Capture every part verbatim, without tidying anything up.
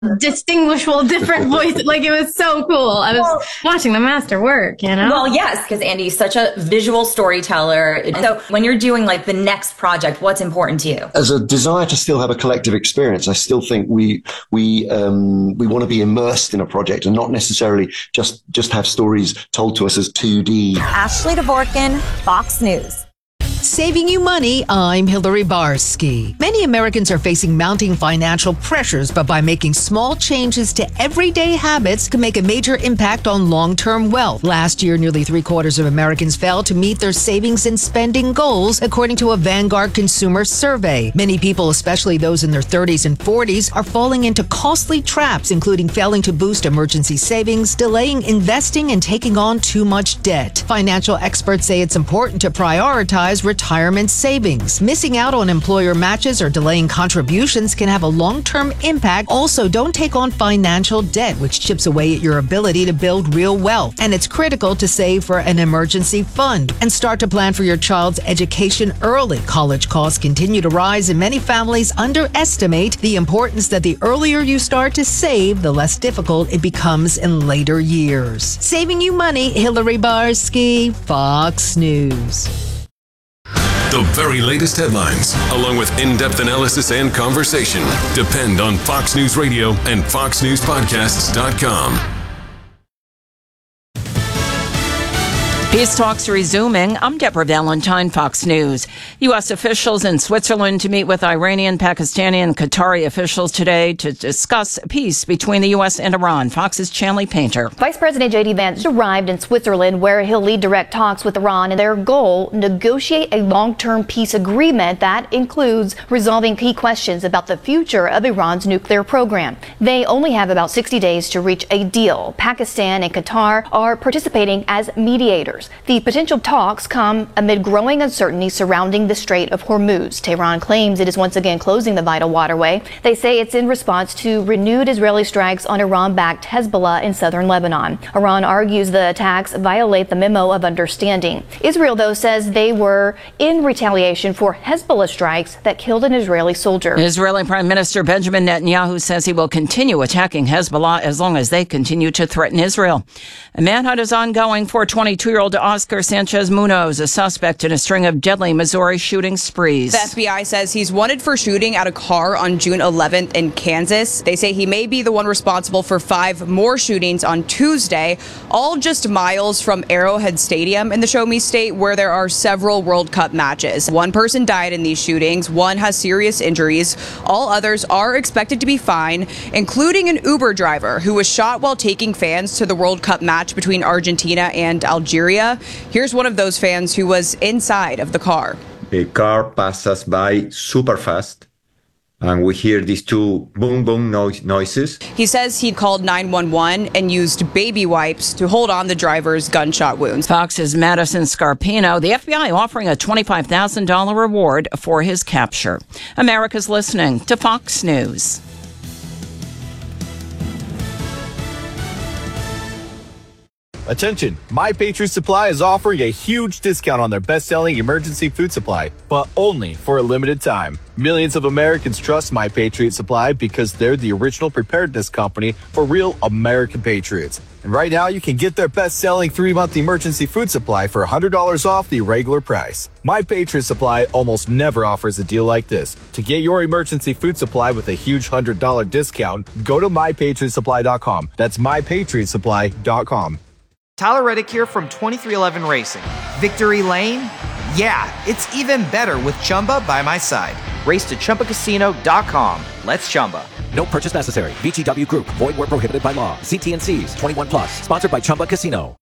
distinguishable different voices. Like, it was so cool. I was well, watching the master work, you know? Well, yes, because Andy's such a visual storyteller. So when you're doing like the next project, what's important to you? As a desire to still have a collective experience, I still think we we um, we want to be immersed in a project and not necessarily just just have stories told to us as two D. Ashley Dvorkin, Fox News. Saving you money, I'm Hillary Barsky. Many Americans are facing mounting financial pressures, but by making small changes to everyday habits can make a major impact on long-term wealth. Last year, nearly three quarters of Americans failed to meet their savings and spending goals, according to a Vanguard consumer survey. Many people, especially those in their thirties and forties, are falling into costly traps, including failing to boost emergency savings, delaying investing, and taking on too much debt. Financial experts say it's important to prioritize retirement savings. Missing out on employer matches or delaying contributions can have a long-term impact. Also, don't take on financial debt, which chips away at your ability to build real wealth. And it's critical to save for an emergency fund and start to plan for your child's education early. College costs continue to rise, and many families underestimate the importance that the earlier you start to save, the less difficult it becomes in later years. Saving you money, Hillary Barsky, Fox News. The very latest headlines, along with in-depth analysis and conversation, depend on Fox News Radio and fox news podcasts dot com. Peace talks resuming. I'm Deborah Valentine, Fox News. U S officials in Switzerland to meet with Iranian, Pakistani, and Qatari officials today to discuss peace between the U S and Iran. Fox's Chanley Painter. Vice President J D Vance arrived in Switzerland, where he'll lead direct talks with Iran, and their goal, negotiate a long-term peace agreement that includes resolving key questions about the future of Iran's nuclear program. They only have about sixty days to reach a deal. Pakistan and Qatar are participating as mediators. The potential talks come amid growing uncertainty surrounding the Strait of Hormuz. Tehran claims it is once again closing the vital waterway. They say it's in response to renewed Israeli strikes on Iran-backed Hezbollah in southern Lebanon. Iran argues the attacks violate the memo of understanding. Israel, though, says they were in retaliation for Hezbollah strikes that killed an Israeli soldier. Israeli Prime Minister Benjamin Netanyahu says he will continue attacking Hezbollah as long as they continue to threaten Israel. A manhunt is ongoing for twenty-two-year-old Oscar Sanchez Munoz, a suspect in a string of deadly Missouri shooting sprees. The F B I says he's wanted for shooting at a car on June eleventh in Kansas. They say he may be the one responsible for five more shootings on Tuesday, all just miles from Arrowhead Stadium in the Show Me State, where there are several World Cup matches. One person died in these shootings. One has serious injuries. All others are expected to be fine, including an Uber driver who was shot while taking fans to the World Cup match between Argentina and Algeria. Here's one of those fans who was inside of the car. A car passes by super fast, and we hear these two boom, boom noise, noises. He says he called nine one one and used baby wipes to hold on the driver's gunshot wounds. Fox's Madison Scarpino, the F B I offering a twenty-five thousand dollars reward for his capture. America's listening to Fox News. Attention, My Patriot Supply is offering a huge discount on their best-selling emergency food supply, but only for a limited time. Millions of Americans trust My Patriot Supply because they're the original preparedness company for real American patriots. And right now, you can get their best-selling three-month emergency food supply for one hundred dollars off the regular price. My Patriot Supply almost never offers a deal like this. To get your emergency food supply with a huge one hundred dollars discount, go to my patriot supply dot com. That's my patriot supply dot com. Tyler Reddick here from twenty-three eleven Racing. Victory Lane? Yeah, it's even better with Chumba by my side. Race to Chumba Casino dot com. Let's Chumba. No purchase necessary. V G W Group. Void where prohibited by law. See T and C's. twenty-one plus. Sponsored by Chumba Casino.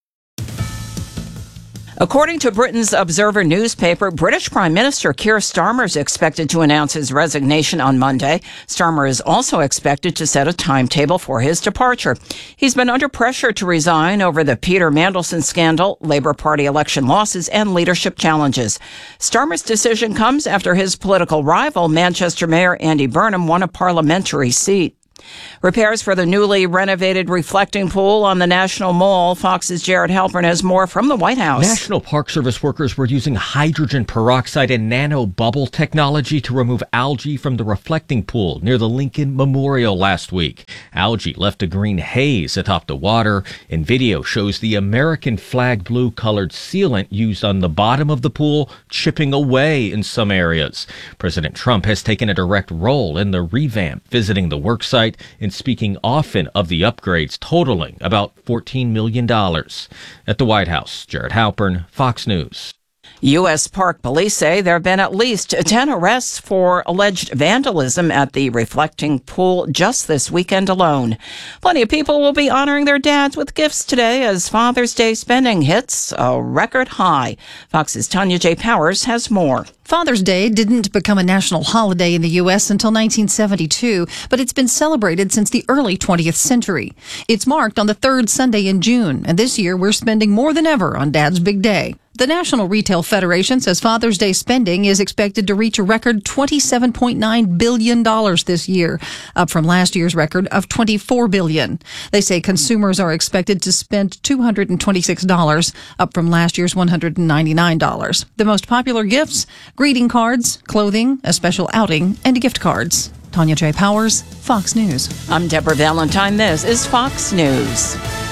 According to Britain's Observer newspaper, British Prime Minister Keir Starmer is expected to announce his resignation on Monday. Starmer is also expected to set a timetable for his departure. He's been under pressure to resign over the Peter Mandelson scandal, Labour Party election losses, and leadership challenges. Starmer's decision comes after his political rival, Manchester Mayor Andy Burnham, won a parliamentary seat. Repairs for the newly renovated reflecting pool on the National Mall. Fox's Jared Halpern has more from the White House. National Park Service workers were using hydrogen peroxide and nano bubble technology to remove algae from the reflecting pool near the Lincoln Memorial last week. Algae left a green haze atop the water, and video shows the American flag blue colored sealant used on the bottom of the pool chipping away in some areas. President Trump has taken a direct role in the revamp, visiting the worksite and speaking often of the upgrades totaling about fourteen million dollars. At the White House, Jared Halpern, Fox News. U S. Park Police say there have been at least ten arrests for alleged vandalism at the reflecting pool just this weekend alone. Plenty of people will be honoring their dads with gifts today as Father's Day spending hits a record high. Fox's Tanya J. Powers has more. Father's Day didn't become a national holiday in the U S until nineteen seventy-two, but it's been celebrated since the early twentieth century. It's marked on the third Sunday in June, and this year we're spending more than ever on Dad's big day. The National Retail Federation says Father's Day spending is expected to reach a record twenty-seven point nine billion dollars this year, up from last year's record of twenty-four billion dollars. They say consumers are expected to spend two hundred twenty-six dollars, up from last year's one hundred ninety-nine dollars. The most popular gifts: greeting cards, clothing, a special outing, and gift cards. Tanya J. Powers, Fox News. I'm Deborah Valentine. This is Fox News.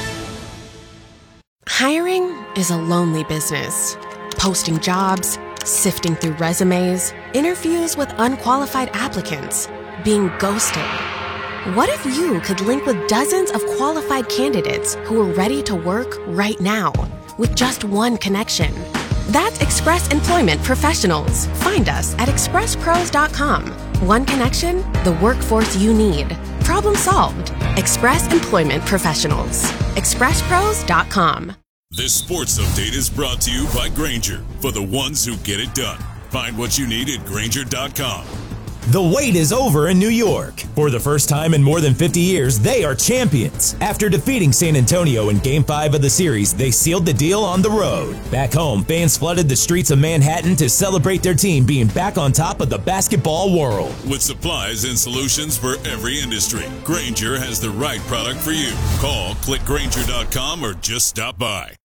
Hiring is a lonely business. Posting jobs, sifting through resumes, interviews with unqualified applicants, being ghosted. What if you could link with dozens of qualified candidates who are ready to work right now with just one connection? That's Express Employment Professionals. Find us at express pros dot com. One connection, the workforce you need. Problem solved. Express Employment Professionals. express pros dot com. This sports update is brought to you by Grainger, for the ones who get it done. Find what you need at Grainger dot com. The wait is over in New York. For the first time in more than fifty years, they are champions. After defeating San Antonio in Game five of the series, they sealed the deal on the road. Back home, fans flooded the streets of Manhattan to celebrate their team being back on top of the basketball world. With supplies and solutions for every industry, Grainger has the right product for you. Call, click Grainger dot com, or just stop by.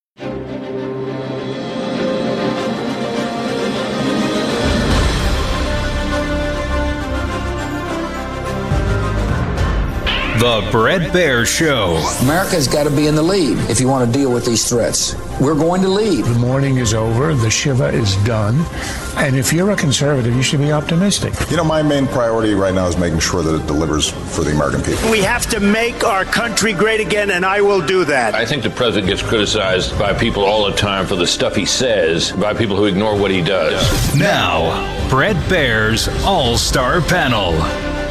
The Bret Baier Show. America's got to be in the lead if you want to deal with these threats. We're going to lead. The mourning is over. The Shiva is done. And if you're a conservative, you should be optimistic. You know, my main priority right now is making sure that it delivers for the American people. We have to make our country great again, and I will do that. I think the president gets criticized by people all the time for the stuff he says, by people who ignore what he does. Now, Bret Baier's All-Star Panel.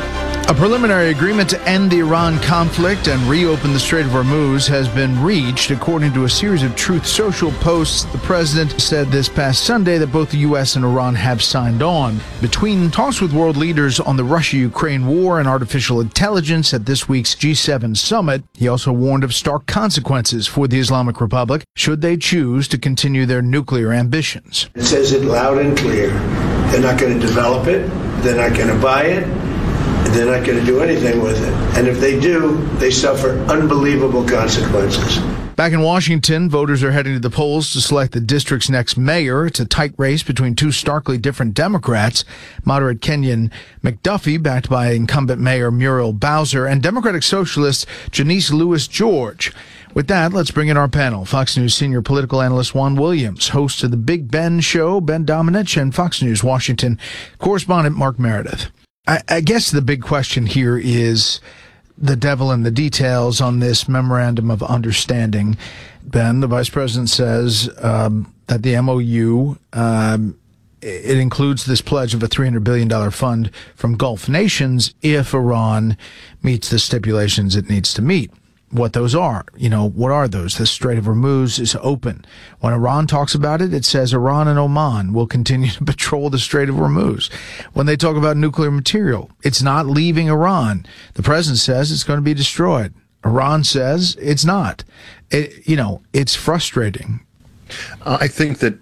A preliminary agreement to end the Iran conflict and reopen the Strait of Hormuz has been reached, according to a series of Truth Social posts. The president said this past Sunday that both the U S and Iran have signed on. Between talks with world leaders on the Russia-Ukraine war and artificial intelligence at this week's G seven summit, he also warned of stark consequences for the Islamic Republic should they choose to continue their nuclear ambitions. It says it loud and clear. They're not going to develop it. They're not going to buy it. They're not going to do anything with it. And if they do, they suffer unbelievable consequences. Back in Washington, voters are heading to the polls to select the district's next mayor. It's a tight race between two starkly different Democrats, moderate Kenyon McDuffie, backed by incumbent Mayor Muriel Bowser, and Democratic Socialist Janice Lewis George. With that, let's bring in our panel. Fox News senior political analyst Juan Williams, host of the Big Ben Show, Ben Domenech, and Fox News Washington correspondent Mark Meredith. I, I guess the big question here is the devil in the details on this memorandum of understanding. Ben, the vice president says um, that the M O U, um, it includes this pledge of a three hundred billion dollars fund from Gulf nations if Iran meets the stipulations it needs to meet. What those are, you know, what are those? The Strait of Hormuz is open. When Iran talks about it, it says Iran and Oman will continue to patrol the Strait of Hormuz. When they talk about nuclear material, it's not leaving Iran. The president says it's going to be destroyed. Iran says it's not. It, you know, it's frustrating. Uh, I think that it,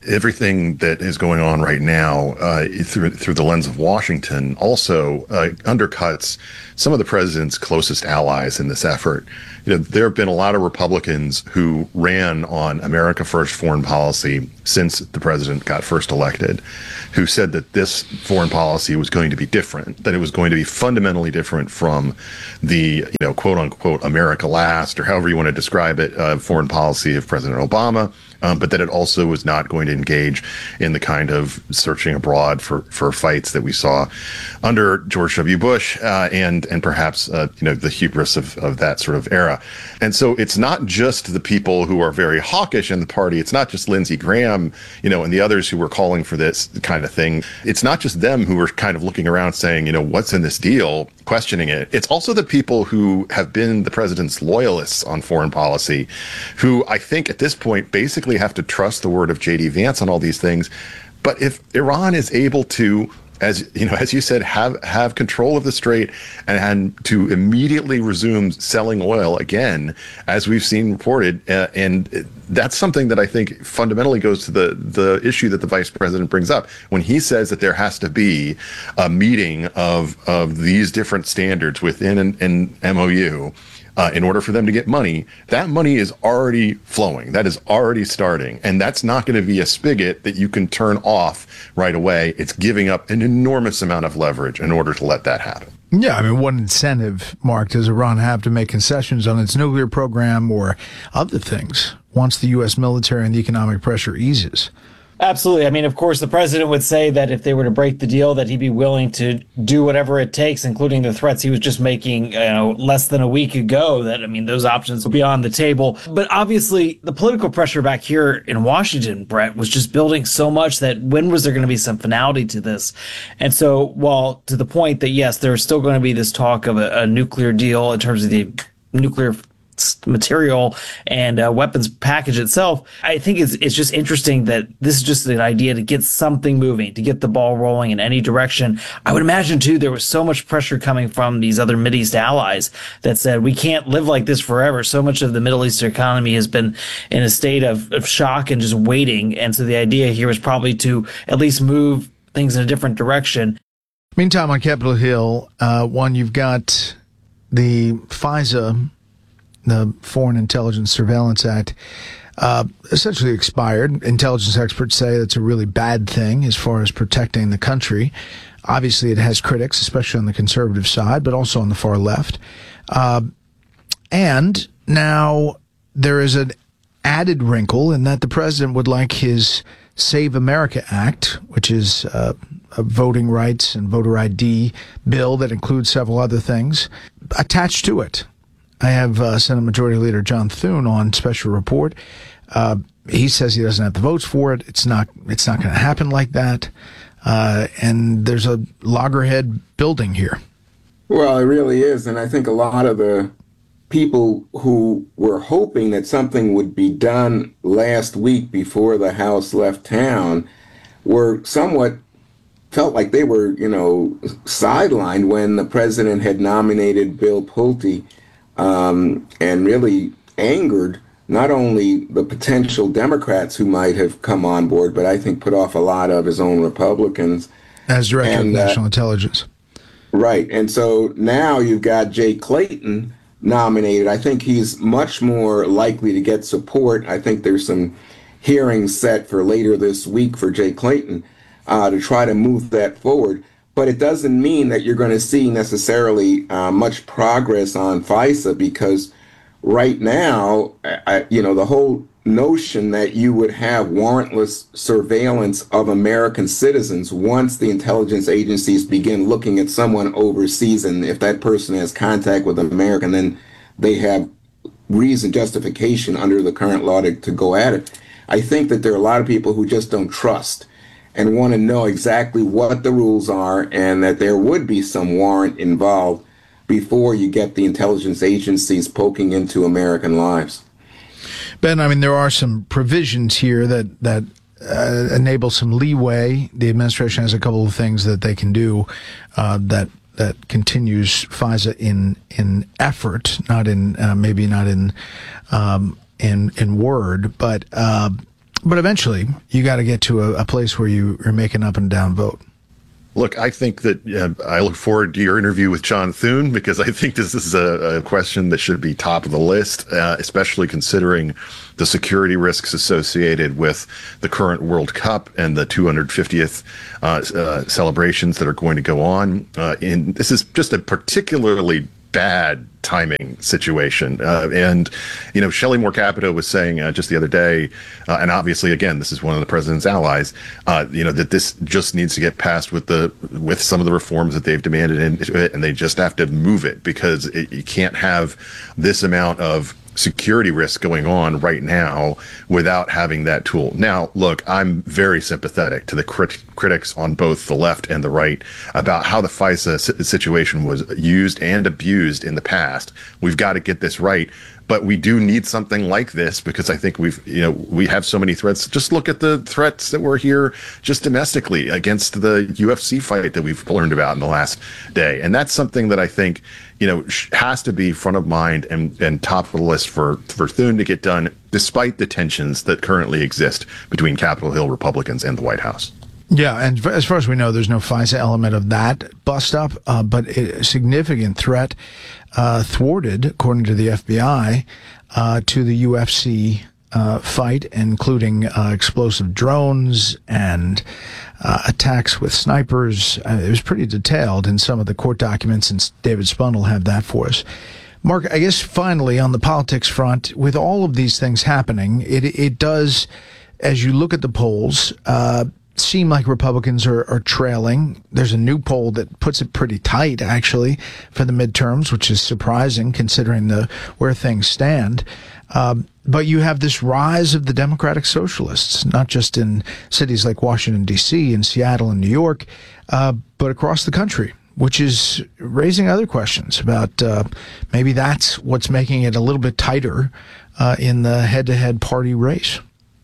everything that is going on right now uh, through through the lens of Washington also uh, undercuts some of the president's closest allies in this effort. You know, there have been a lot of Republicans who ran on America First foreign policy since the president got first elected, who said that this foreign policy was going to be different, that it was going to be fundamentally different from the, you know, quote unquote, America Last, or however you want to describe it, uh, foreign policy of President Obama. Um, but that it also was not going to engage in the kind of searching abroad for, for fights that we saw under George W. Bush uh, and and perhaps uh, you know the hubris of, of that sort of era. And so it's not just the people who are very hawkish in the party. It's not just Lindsey Graham, you know, and the others who were calling for this kind of thing. It's not just them who were kind of looking around saying, you know, what's in this deal, questioning it. It's also the people who have been the president's loyalists on foreign policy, who I think at this point basically have to trust the word of J D Vance on all these things. But if Iran is able to, as you know, as you said, have have control of the strait and, and to immediately resume selling oil again, as we've seen reported, uh, and that's something that I think fundamentally goes to the the issue that the vice president brings up when he says that there has to be a meeting of of these different standards within an, an M O U. Uh, in order for them to get money, that money is already flowing. That is already starting. And that's not going to be a spigot that you can turn off right away. It's giving up an enormous amount of leverage in order to let that happen. Yeah, I mean, what incentive, Mark, does Iran have to make concessions on its nuclear program or other things once the U S military and the economic pressure eases? Absolutely. I mean, of course, the president would say that if they were to break the deal, that he'd be willing to do whatever it takes, including the threats he was just making, you know, less than a week ago. That, I mean, those options will be on the table. But obviously, the political pressure back here in Washington, Brett, was just building so much that when was there going to be some finality to this? And so, while to the point that, yes, there's still going to be this talk of a, a nuclear deal in terms of the nuclear material and uh, weapons package itself, I think it's it's just interesting that this is just an idea to get something moving, to get the ball rolling in any direction. I would imagine, too, there was so much pressure coming from these other Mideast allies that said, we can't live like this forever. So much of the Middle Eastern economy has been in a state of, of shock and just waiting. And so the idea here is probably to at least move things in a different direction. Meantime, on Capitol Hill, uh, one, you've got the FISA, the Foreign Intelligence Surveillance Act, uh, essentially expired. Intelligence experts say that's a really bad thing as far as protecting the country. Obviously, it has critics, especially on the conservative side, but also on the far left. Uh, and now there is an added wrinkle in that the president would like his Save America Act, which is uh, a voting rights and voter I D bill that includes several other things, attached to it. I have uh, Senate Majority Leader John Thune on special report. Uh, he says he doesn't have the votes for it. It's not. It's not going to happen like that. Uh, and there's a loggerhead building here. Well, it really is, and I think a lot of the people who were hoping that something would be done last week before the House left town were somewhat felt like they were, you know, sidelined when the president had nominated Bill Pulte. Um, and really angered not only the potential Democrats who might have come on board, but I think put off a lot of his own Republicans. As Director and, of National uh, Intelligence. Right. And so now you've got Jay Clayton nominated. I think he's much more likely to get support. I think there's some hearings set for later this week for Jay Clayton uh, to try to move that forward. But it doesn't mean that you're going to see necessarily uh, much progress on FISA, because right now, I, you know, the whole notion that you would have warrantless surveillance of American citizens once the intelligence agencies begin looking at someone overseas, and if that person has contact with an American, then they have reason, justification under the current law to, to go at it. I think that there are a lot of people who just don't trust and want to know exactly what the rules are, and that there would be some warrant involved before you get the intelligence agencies poking into American lives. Ben, I mean, there are some provisions here that, that uh, enable some leeway. The administration has a couple of things that they can do uh, that that continues FISA in in effort, not in uh, maybe not in um, in in word, but. Uh, But eventually, you got to get to a, a place where you are making up and down vote. Look, I think that uh, I look forward to your interview with John Thune, because I think this is a, a question that should be top of the list, uh, especially considering the security risks associated with the current World Cup and the two hundred fiftieth uh, uh, celebrations that are going to go on. Uh, and this is just a particularly bad timing situation. Uh, and, you know, Shelley Moore Capito was saying uh, just the other day, uh, and obviously, again, this is one of the president's allies, uh, you know, that this just needs to get passed with the with some of the reforms that they've demanded, and, and they just have to move it, because it, you can't have this amount of security risk going on right now without having that tool. Now, look, I'm very sympathetic to the crit- critics on both the left and the right about how the FISA situation was used and abused in the past. We've got to get this right. But we do need something like this, because I think we've, you know, we have so many threats. Just look at the threats that were here just domestically against the U F C fight that we've learned about in the last day. And that's something that I think, you know, has to be front of mind and, and top of the list for, for Thune to get done, despite the tensions that currently exist between Capitol Hill Republicans and the White House. Yeah, and as far as we know, there's no FISA element of that bust up, uh, but a significant threat uh, thwarted, according to the F B I, uh, to the U F C uh, fight, including uh, explosive drones and uh, attacks with snipers. Uh, it was pretty detailed in some of the court documents, and David Spun will have that for us. Mark, I guess finally on the politics front, with all of these things happening, it it does, as you look at the polls, uh, seem like Republicans are, are trailing. There's a new poll that puts it pretty tight, actually, for the midterms, which is surprising considering the where things stand. Um, but you have this rise of the Democratic Socialists, not just in cities like Washington, D C, and Seattle and New York, uh, but across the country, which is raising other questions about uh, maybe that's what's making it a little bit tighter uh, in the head-to-head party race.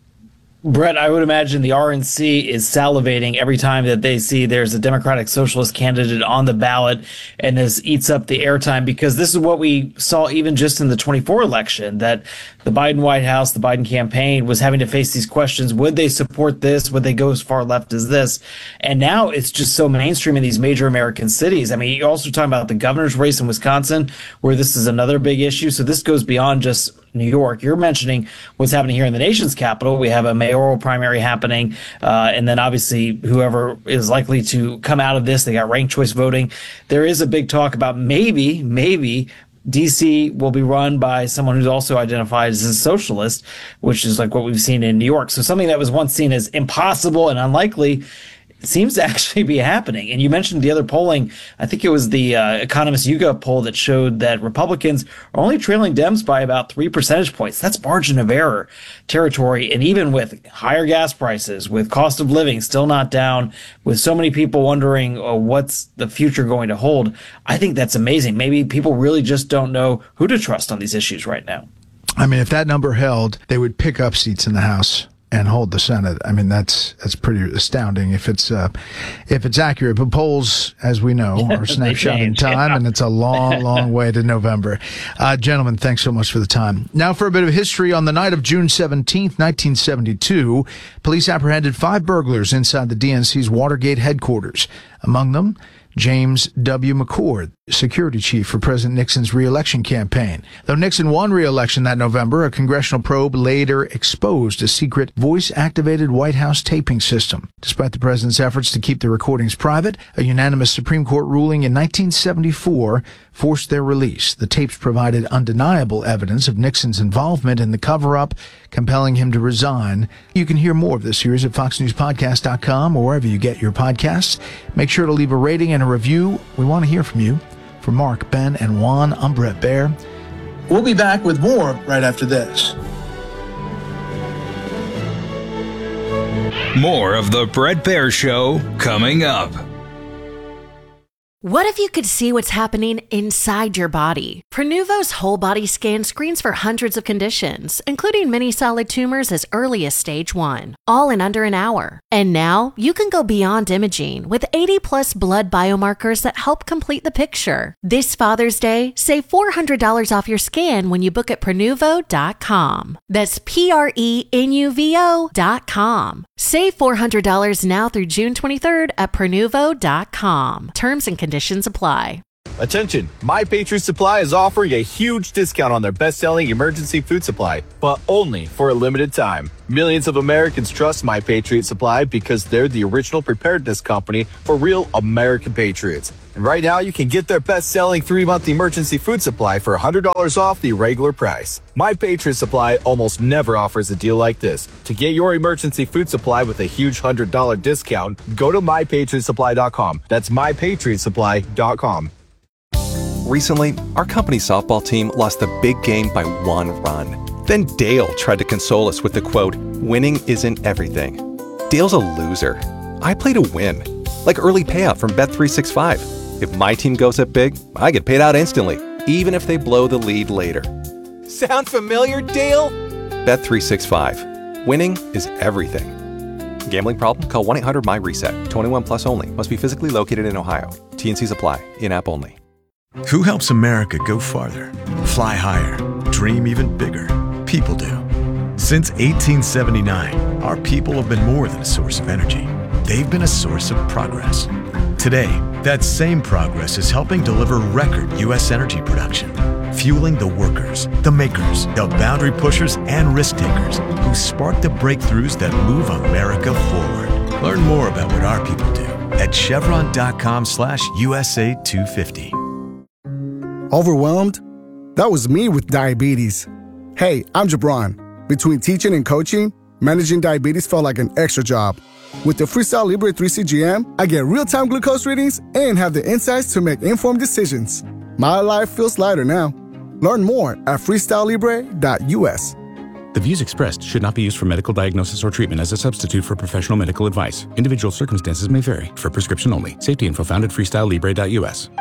Brett, I would imagine the R N C is salivating every time that they see there's a Democratic Socialist candidate on the ballot, and this eats up the airtime, because this is what we saw even just in the twenty-four election, that the Biden White House, the Biden campaign was having to face these questions. Would they support this? Would they go as far left as this? And now it's just so mainstream in these major American cities. I mean, you're also talking about the governor's race in Wisconsin, where this is another big issue. So this goes beyond just New York. You're mentioning what's happening here in the nation's capital. We have a mayoral primary happening, uh, and then obviously whoever is likely to come out of this, they got ranked choice voting. There is a big talk about maybe, maybe D C will be run by someone who's also identified as a socialist, which is like what we've seen in New York. So something that was once seen as impossible and unlikely seems to actually be happening. And you mentioned the other polling. I think it was the uh, Economist YouGov poll that showed that Republicans are only trailing Dems by about three percentage points. That's margin of error territory. And even with higher gas prices, with cost of living still not down, with so many people wondering oh, what's the future going to hold, I think that's amazing. Maybe people really just don't know who to trust on these issues right now. I mean, if that number held, they would pick up seats in the House and hold the Senate. I mean, that's that's pretty astounding if it's uh, if it's accurate. But polls, as we know, are a snapshot in time, yeah. And it's a long, long way to November. Uh, gentlemen, thanks so much for the time. Now for a bit of history. On the night of June seventeenth, nineteen seventy-two, police apprehended five burglars inside the D N C's Watergate headquarters. Among them, James W. McCord, security chief for President Nixon's re-election campaign. Though Nixon won re-election that November, a congressional probe later exposed a secret voice-activated White House taping system. Despite the president's efforts to keep the recordings private, a unanimous Supreme Court ruling in nineteen seventy-four forced their release. The tapes provided undeniable evidence of Nixon's involvement in the cover-up, compelling him to resign. You can hear more of this series at fox news podcast dot com or wherever you get your podcasts. Make sure to leave a rating and a review. We want to hear from you. For Mark, Ben, and Juan, I'm Brett Baer. We'll be back with more right after this. More of the Brett Baer Show coming up. What if you could see what's happening inside your body? Prenuvo's whole body scan screens for hundreds of conditions, including many solid tumors as early as stage one, all in under an hour. And now you can go beyond imaging with eighty plus blood biomarkers that help complete the picture. This Father's Day, save four hundred dollars off your scan when you book at Prenuvo dot com. That's P R E N U V O dot com. Save four hundred dollars now through June twenty-third at Prenuvo dot com. Terms and conditions apply. Attention, My Patriot Supply is offering a huge discount on their best-selling emergency food supply, but only for a limited time. Millions of Americans trust My Patriot Supply because they're the original preparedness company for real American patriots. And right now, you can get their best-selling three-month emergency food supply for one hundred dollars off the regular price. My Patriot Supply almost never offers a deal like this. To get your emergency food supply with a huge one hundred dollars discount, go to my patriot supply dot com. That's my patriot supply dot com. Recently, our company softball team lost the big game by one run. Then Dale tried to console us with the quote, "Winning isn't everything." Dale's a loser. I play to win, like early payout from Bet three sixty-five. If my team goes up big, I get paid out instantly, even if they blow the lead later. Sound familiar, Dale? Bet three sixty-five. Winning is everything. Gambling problem? Call one eight hundred M Y reset. twenty-one plus only. Must be physically located in Ohio. T N Cs apply. In-app only. Who helps America go farther, fly higher, dream even bigger? People do. Since eighteen seventy-nine, our people have been more than a source of energy. They've been a source of progress. Today, that same progress is helping deliver record U S energy production, fueling the workers, the makers, the boundary pushers, and risk takers who spark the breakthroughs that move America forward. Learn more about what our people do at chevron.com slash USA 250. Overwhelmed? That was me with diabetes. Hey, I'm Jabron. Between teaching and coaching, managing diabetes felt like an extra job. With the Freestyle Libre three C G M, I get real-time glucose readings and have the insights to make informed decisions. My life feels lighter now. Learn more at freestyle libre dot U S. The views expressed should not be used for medical diagnosis or treatment as a substitute for professional medical advice. Individual circumstances may vary. For prescription only. Safety info found at freestyle libre dot U S.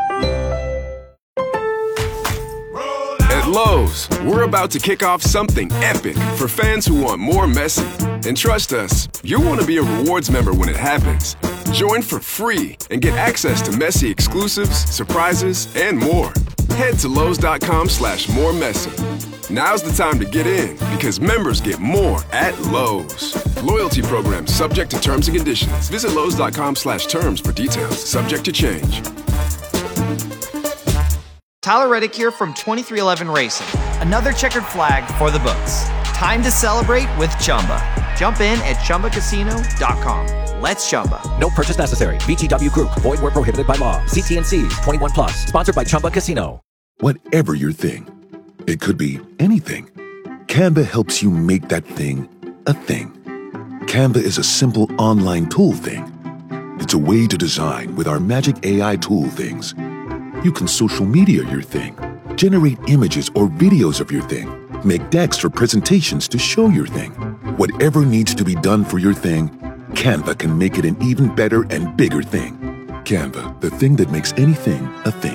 At Lowe's, we're about to kick off something epic for fans who want more Messi. And trust us, you'll want to be a rewards member when it happens. Join for free and get access to Messi exclusives, surprises, and more. Head to Lowe's.com slash more Messi. Now's the time to get in because members get more at Lowe's. Loyalty program subject to terms and conditions. Visit Lowe's.com slash terms for details. Subject to change. Tyler Reddick here from twenty-three eleven Racing. Another checkered flag for the books. Time to celebrate with Chumba. Jump in at Chumba Casino dot com. Let's Chumba. No purchase necessary. V G W Group. Void where prohibited by law. See T N Cs. twenty-one plus. Sponsored by Chumba Casino. Whatever your thing, it could be anything. Canva helps you make that thing a thing. Canva is a simple online tool thing. It's a way to design with our magic A I tool things. You can social media your thing, generate images or videos of your thing, make decks for presentations to show your thing. Whatever needs to be done for your thing, Canva can make it an even better and bigger thing. Canva, the thing that makes anything a thing.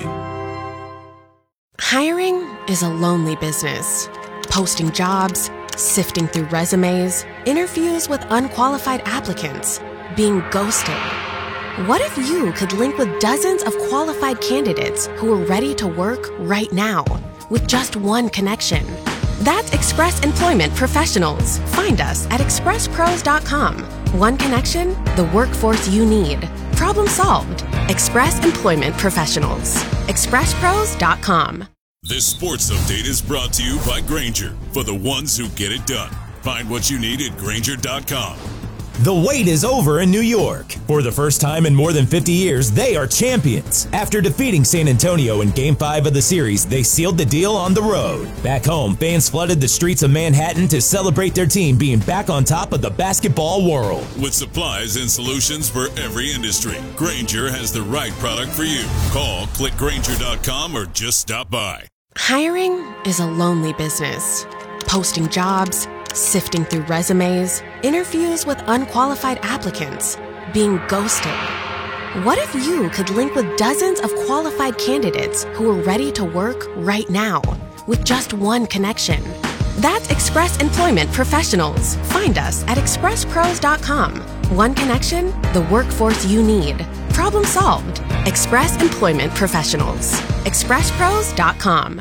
Hiring is a lonely business. Posting jobs, sifting through resumes, interviews with unqualified applicants, being ghosted. What if you could link with dozens of qualified candidates who are ready to work right now with just one connection? That's Express Employment Professionals. Find us at express pros dot com. One connection, the workforce you need. Problem solved. Express Employment Professionals. express pros dot com. This sports update is brought to you by Grainger, for the ones who get it done. Find what you need at Grainger dot com. The wait is over in New York. For the first time in more than fifty years, they are champions. After defeating San Antonio in Game five of the series, they sealed the deal on the road. Back home, fans flooded the streets of Manhattan to celebrate their team being back on top of the basketball world. With supplies and solutions for every industry, Grainger has the right product for you. Call, click Grainger dot com, or just stop by. Hiring is a lonely business. Posting jobs, sifting through resumes, interviews with unqualified applicants, being ghosted. What if you could link with dozens of qualified candidates who are ready to work right now with just one connection? That's Express Employment Professionals. Find us at express pros dot com. One connection, the workforce you need. Problem solved. Express Employment Professionals. express pros dot com.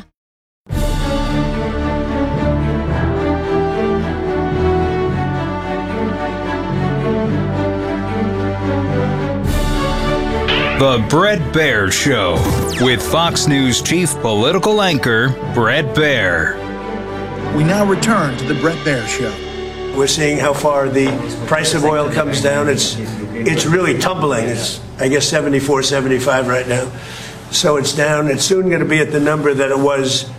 The Bret Baier Show with Fox News chief political anchor Bret Baier. We now return to the Bret Baier Show. We're seeing how far the price of oil comes down. It's it's really tumbling. It's, I guess, seventy-four, seventy-five right now. So it's down. It's soon going to be at the number that it was